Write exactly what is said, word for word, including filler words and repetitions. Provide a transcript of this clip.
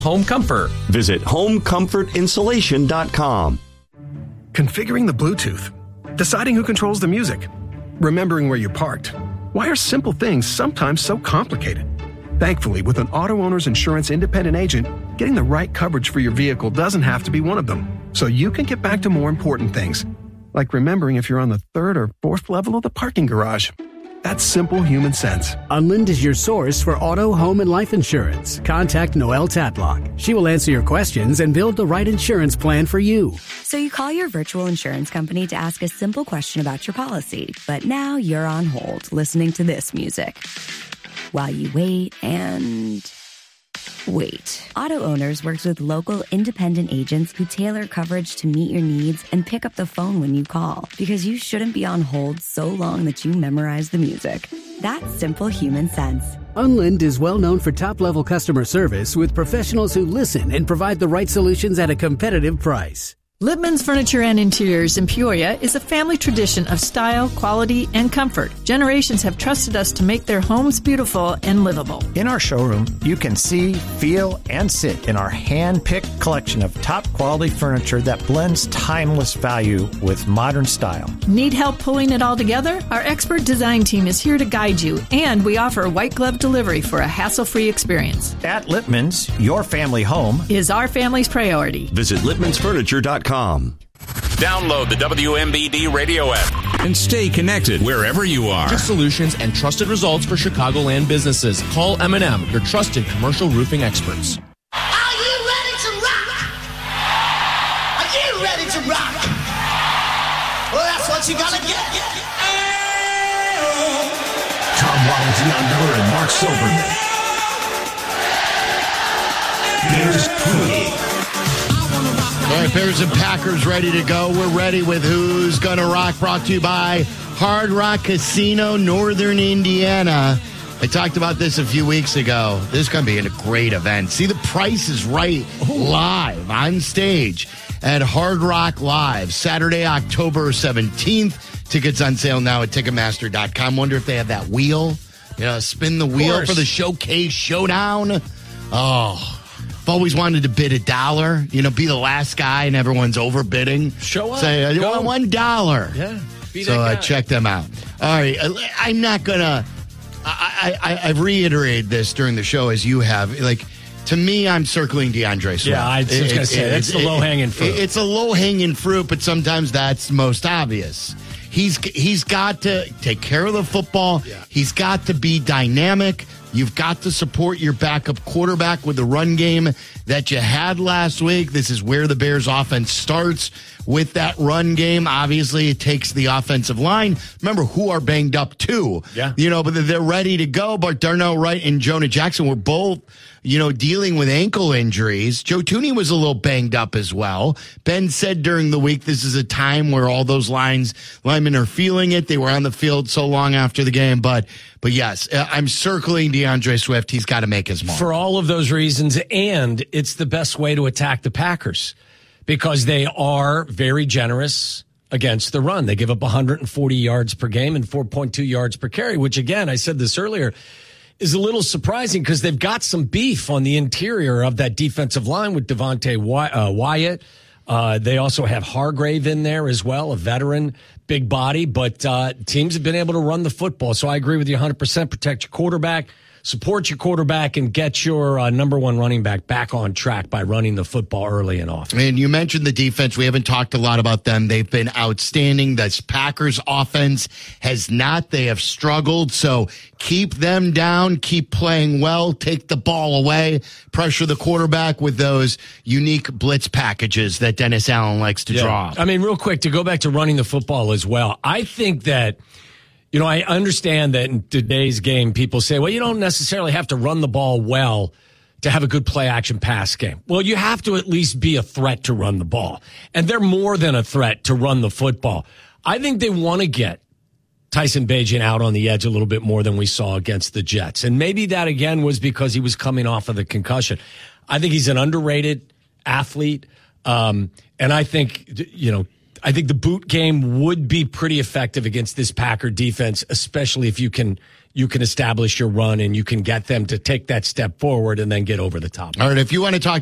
Home Comfort. Visit home comfort insulation dot com. Configuring the Bluetooth. Deciding who controls the music. Remembering where you parked. Why are simple things sometimes so complicated? Thankfully, with an auto owner's insurance independent agent, getting the right coverage for your vehicle doesn't have to be one of them. So you can get back to more important things, like remembering if you're on the third or fourth level of the parking garage. That's simple human sense. Unlind is your source for auto, home, and life insurance. Contact Noelle Tatlock. She will answer your questions and build the right insurance plan for you. So you call your virtual insurance company to ask a simple question about your policy, but now you're on hold listening to this music while you wait and wait. Auto Owners works with local independent agents who tailor coverage to meet your needs and pick up the phone when you call, because you shouldn't be on hold so long that you memorize the music. That's simple human sense. Unlind is well known for top-level customer service with professionals who listen and provide the right solutions at a competitive price. Lippman's Furniture and Interiors in Peoria is a family tradition of style, quality, and comfort. Generations have trusted us to make their homes beautiful and livable. In our showroom, you can see, feel, and sit in our hand-picked collection of top-quality furniture that blends timeless value with modern style. Need help pulling it all together? Our expert design team is here to guide you, and we offer white glove delivery for a hassle-free experience. At Lippman's, your family home is our family's priority. Visit Lippmans Furniture dot com. Download the W M B D radio app and stay connected wherever you are. Just solutions and trusted results for Chicagoland businesses. Call M and M, your trusted commercial roofing experts. Are you ready to rock? Are you ready to rock? Well, that's what you gotta get. Tom Wallington Miller and Mark Silverman. Bears pregame. All right, Bears and Packers ready to go. We're ready with Who's Gonna Rock, brought to you by Hard Rock Casino, Northern Indiana. I talked about this a few weeks ago. This is going to be a great event. See, The Price is Right live on stage at Hard Rock Live, Saturday, October seventeenth. Tickets on sale now at Ticketmaster dot com. Wonder if they have that wheel. You know, spin the wheel for the Showcase Showdown. Oh, I've always wanted to bid a dollar, you know, be the last guy and everyone's overbidding. Show up. Say, I Go. want one dollar. Yeah. Be so that uh, guy. check them out. All right. I'm not going to, I, I, I've reiterated this during the show as you have. Like, to me, I'm circling DeAndre Swift. Yeah, I was just going to say, that's the low-hanging fruit. It, it's a low-hanging fruit, but sometimes that's most obvious. He's He's got to take care of the football. Yeah. He's got to be dynamic. You've got to support your backup quarterback with the run game that you had last week. This is where the Bears offense starts with that run game. Obviously, it takes the offensive line. Remember, who are banged up too. Yeah. You know, but they're ready to go. But Darnell Wright and Jonah Jackson were both, you know, dealing with ankle injuries. Joe Thuney was a little banged up as well. Ben said during the week, this is a time where all those lines, linemen are feeling it. They were on the field so long after the game. But, but yes, I'm circling DeAndre Swift. He's got to make his mark. For all of those reasons, and it's the best way to attack the Packers because they are very generous against the run. They give up one hundred forty yards per game and four point two yards per carry, which, again, I said this earlier, is a little surprising because they've got some beef on the interior of that defensive line with Devontae Wyatt. Uh, they also have Hargrave in there as well, a veteran, big body, but uh, teams have been able to run the football. So I agree with you one hundred percent. Protect your quarterback, support your quarterback, and get your uh, number one running back back on track by running the football early and often. And you mentioned the defense. We haven't talked a lot about them. They've been outstanding. This Packers offense has not. They have struggled. So keep them down. Keep playing well. Take the ball away. Pressure the quarterback with those unique blitz packages that Dennis Allen likes to yeah. draw. I mean, real quick, to go back to running the football as well, I think that You know, I understand that in today's game, people say, well, you don't necessarily have to run the ball well to have a good play action pass game. Well, you have to at least be a threat to run the ball. And they're more than a threat to run the football. I think they want to get Tyson Bagent out on the edge a little bit more than we saw against the Jets. And maybe that, again, was because he was coming off of the concussion. I think he's an underrated athlete. Um, and I think, you know, I think the boot game would be pretty effective against this Packer defense, especially if you can you can establish your run and you can get them to take that step forward and then get over the top. All right, if you want to talk